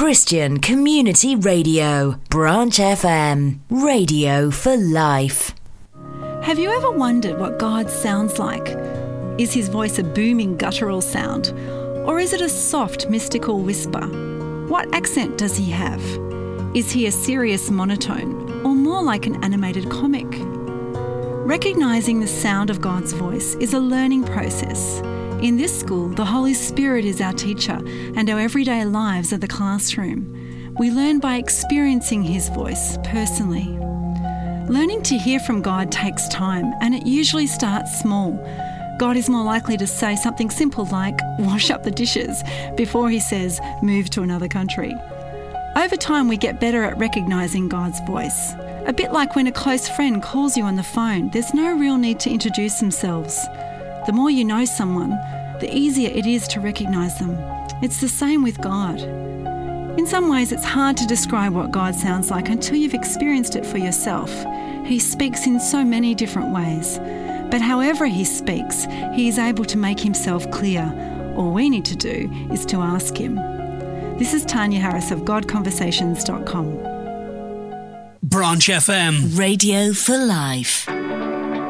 Christian Community Radio, Branch FM, radio for life. Have you ever wondered what God sounds like? Is his voice a booming guttural sound? Or is it a soft mystical whisper? What accent does he have? Is he a serious monotone or more like an animated comic? Recognising the sound of God's voice is a learning process. In this school, the Holy Spirit is our teacher and our everyday lives are the classroom. We learn by experiencing his voice personally. Learning to hear from God takes time, and it usually starts small. God is more likely to say something simple like, wash up the dishes, before he says, move to another country. Over time, we get better at recognising God's voice. A bit like when a close friend calls you on the phone, there's no real need to introduce themselves. The more you know someone, the easier it is to recognise them. It's the same with God. In some ways, it's hard to describe what God sounds like until you've experienced it for yourself. He speaks in so many different ways. But however he speaks, he is able to make himself clear. All we need to do is to ask him. This is Tanya Harris of GodConversations.com. Branch FM. Radio for life.